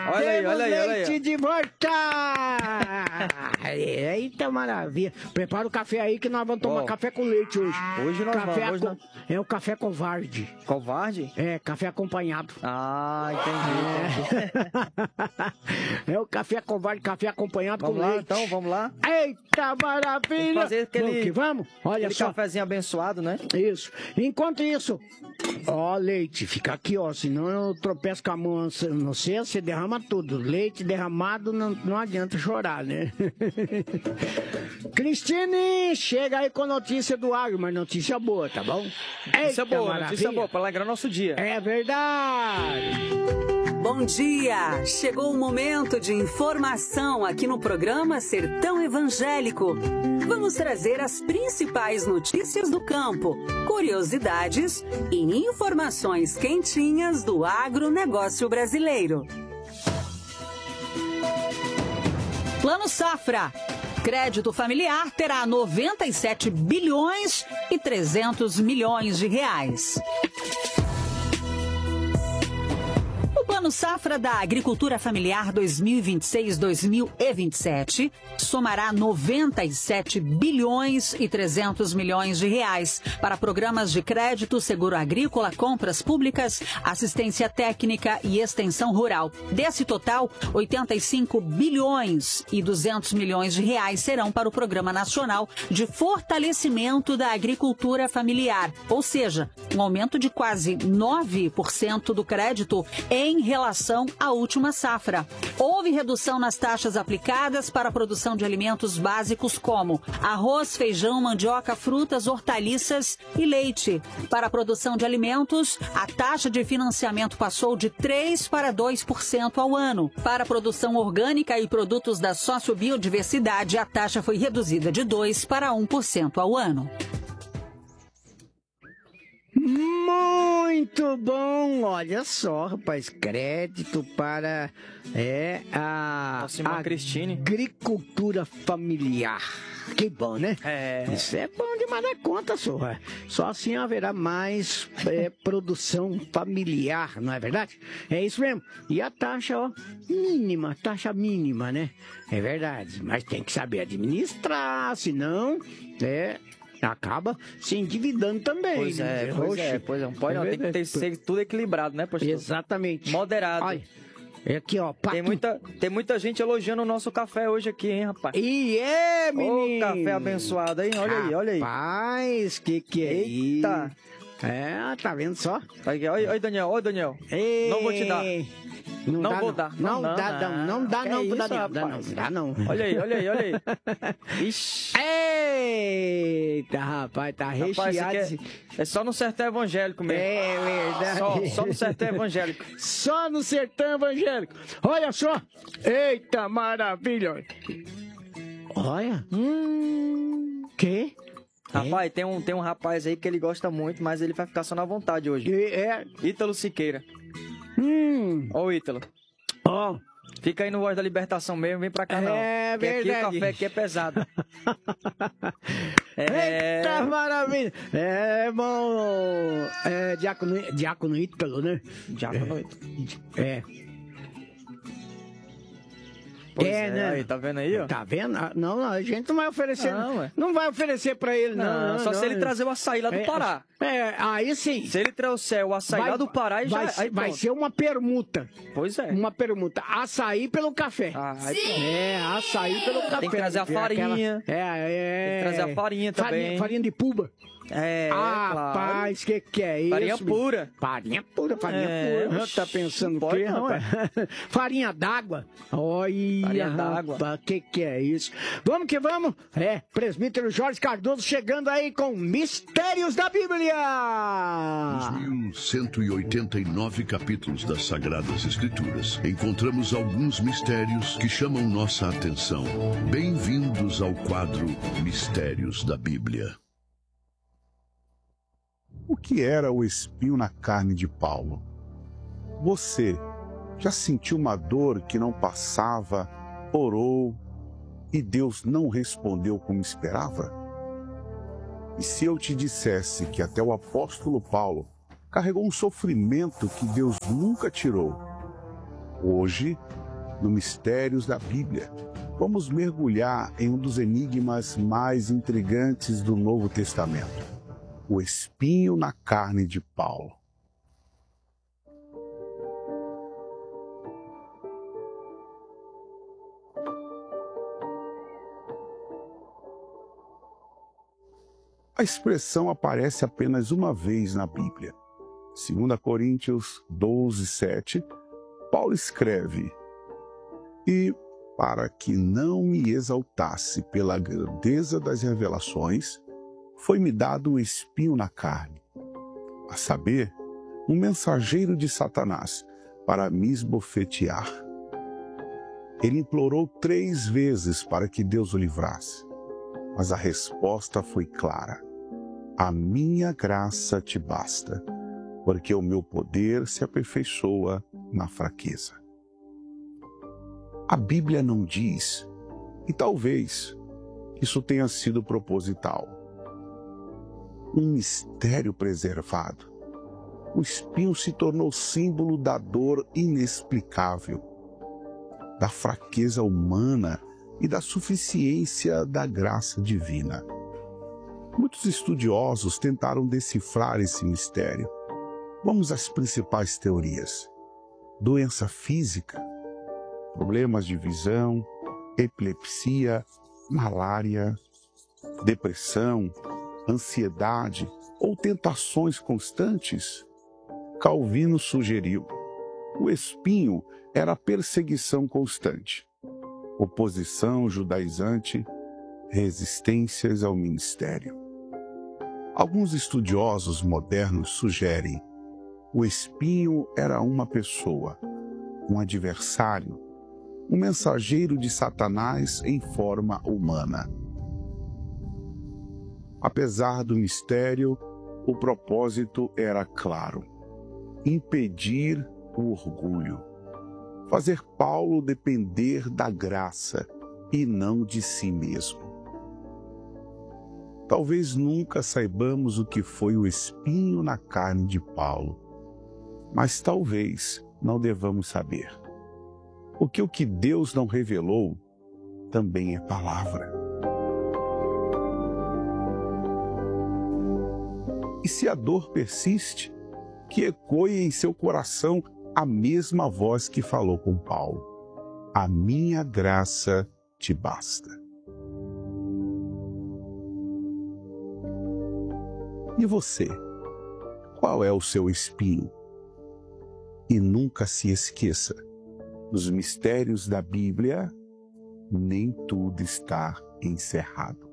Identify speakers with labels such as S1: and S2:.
S1: Olha aí, olha aí, olha aí.
S2: Leite de volta! Eita, maravilha. Prepara o café aí que nós vamos tomar café com leite hoje.
S1: Hoje nós vamos.
S2: É o café covarde.
S1: Covarde?
S2: É, café acompanhado.
S1: Ah, entendi.
S2: É o café covarde, café acompanhado com leite.
S1: Então, vamos lá.
S2: Eita, maravilha.
S1: Vamos fazer aquele...
S2: Vamos? Olha
S1: aquele
S2: só.
S1: cafezinho abençoado, né?
S2: Isso. Enquanto isso, ó, leite, fica aqui, ó, senão eu tropeço com a mão no cesto, você derrama tudo. Leite derramado não adianta chorar, né? Cristine, chega aí com notícia do agro, mas notícia boa, tá bom?
S1: Notícia boa, notícia boa, para alegrar nosso dia.
S2: É verdade.
S3: Bom dia! Chegou o momento de informação aqui no programa Sertão Evangélico. Vamos trazer as principais notícias do campo, curiosidades e informações quentinhas do agronegócio brasileiro. Plano Safra. Crédito familiar terá 97 bilhões e 300 milhões de reais. O Plano Safra da Agricultura Familiar 2026-2027 somará 97 bilhões e 300 milhões de reais para programas de crédito, seguro agrícola, compras públicas, assistência técnica e extensão rural. Desse total, 85 bilhões e 200 milhões de reais serão para o Programa Nacional de Fortalecimento da Agricultura Familiar, ou seja, um aumento de quase 9% do crédito em relação à última safra. Houve redução nas taxas aplicadas para a produção de alimentos básicos como arroz, feijão, mandioca, frutas, hortaliças e leite. Para a produção de alimentos, a taxa de financiamento passou de 3% para 2% ao ano. Para a produção orgânica e produtos da sociobiodiversidade, a taxa foi reduzida de 2% para 1% ao ano.
S2: Muito bom, olha só, rapaz, crédito para a agricultura familiar. Que bom, né? Isso é bom demais da conta, sua. Só assim haverá mais produção familiar, não é verdade? É isso mesmo. E a taxa, ó, mínima, taxa mínima, né? É verdade, mas tem que saber administrar, senão, acaba se endividando também.
S1: Pois é. Não pode, não. Tem que ser tudo equilibrado, né, pastor?
S2: Exatamente.
S1: Moderado.
S2: Olha, aqui, ó.
S1: Tem muita gente elogiando o nosso café hoje aqui, hein, rapaz?
S2: Menino?
S1: Ô, café abençoado, hein? Olha aí.
S2: Rapaz, que é isso? Eita. Tá vendo só?
S1: Olha, Daniel. Não vou te dar. Não vou dar.
S2: Não dá, não.
S1: Olha aí. Ixi.
S2: Eita, rapaz, tá recheado.
S1: É só no sertão evangélico mesmo.
S2: É verdade.
S1: Só no sertão evangélico.
S2: Só no sertão evangélico. Olha só. Eita, maravilha. Olha. Que?
S1: Rapaz, tem um rapaz aí que ele gosta muito, mas ele vai ficar só na vontade hoje. Ítalo Siqueira. Ô, Ítalo. Fica aí no Voz da Libertação mesmo, vem pra cá não.
S2: É verdade.
S1: Aqui o café aqui é pesado.
S2: Eita, maravilha. É bom. Diácono Ítalo, né?
S1: Diácono Ítalo.
S2: Né?
S1: Aí, tá vendo aí, ó?
S2: Tá vendo? Não, a gente não vai oferecer. Não vai oferecer pra ele, não.
S1: Só se ele trazer o açaí lá do Pará.
S2: Aí sim.
S1: Se ele trouxer o açaí lá do Pará,
S2: vai ser uma permuta.
S1: Pois é.
S2: Uma permuta. Açaí pelo café. Açaí pelo café.
S1: Tem que trazer a farinha. Tem que trazer a farinha também.
S2: Farinha de puba. Rapaz,
S1: claro.
S2: que é isso?
S1: Farinha pura.
S2: Farinha pura. Tá pensando o quê? Farinha d'água. Olha,
S1: farinha d'água.
S2: Que é isso? Vamos que vamos. Presbítero Jorge Cardoso chegando aí com Mistérios da Bíblia.
S4: 2.189 capítulos das Sagradas Escrituras. Encontramos alguns mistérios que chamam nossa atenção. Bem-vindos ao quadro Mistérios da Bíblia.
S5: O que era o espinho na carne de Paulo? Você já sentiu uma dor que não passava, orou e Deus não respondeu como esperava? E se eu te dissesse que até o apóstolo Paulo carregou um sofrimento que Deus nunca tirou, Hoje, no Mistérios da Bíblia, vamos mergulhar em um dos enigmas mais intrigantes do Novo Testamento: o espinho na carne de Paulo. A expressão aparece apenas uma vez na Bíblia. 2 Coríntios 12, 7, Paulo escreve: "E para que não me exaltasse pela grandeza das revelações, foi-me dado um espinho na carne, a saber, um mensageiro de Satanás, para me esbofetear." Ele implorou 3 vezes para que Deus o livrasse, mas a resposta foi clara: "A minha graça te basta, porque o meu poder se aperfeiçoa na fraqueza." A Bíblia não diz, e talvez isso tenha sido proposital, um mistério preservado. O espinho se tornou símbolo da dor inexplicável, da fraqueza humana e da suficiência da graça divina. Muitos estudiosos tentaram decifrar esse mistério. Vamos às principais teorias: doença física, problemas de visão, epilepsia, malária, depressão, ansiedade ou tentações constantes. Calvino sugeriu: o espinho era perseguição constante, oposição judaizante, resistências ao ministério. Alguns estudiosos modernos sugerem: o espinho era uma pessoa, um adversário, um mensageiro de Satanás em forma humana. Apesar do mistério, o propósito era claro: impedir o orgulho, fazer Paulo depender da graça e não de si mesmo. Talvez nunca saibamos o que foi o espinho na carne de Paulo, mas talvez não devamos saber, porque o que Deus não revelou também é palavra. E se a dor persiste, que ecoe em seu coração a mesma voz que falou com Paulo: "A minha graça te basta." E você? Qual é o seu espinho? E nunca se esqueça, nos mistérios da Bíblia, nem tudo está encerrado.